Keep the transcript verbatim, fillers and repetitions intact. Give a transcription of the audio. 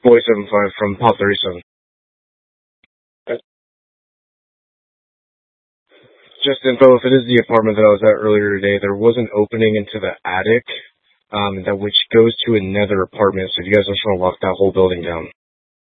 Boy seven five from Pop thirty-seven. Just info, if it is the apartment that I was at earlier today, there was an opening into the attic, um, that which goes to another apartment, so if you guys just want to lock that whole building down.